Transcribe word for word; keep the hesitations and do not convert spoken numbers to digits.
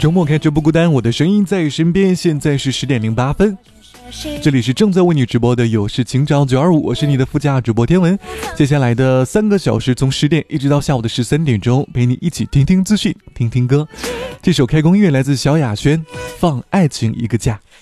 周末开车不孤单，我的声音在身边。现在是十点零八分，这里是正在为你直播的有事情找九二五，我是你的副驾主播天文。接下来的三个小时，从十点一直到下午的十三点钟，陪你一起听听资讯，听听歌。这首开工音乐来自小雅轩，放爱情一个假。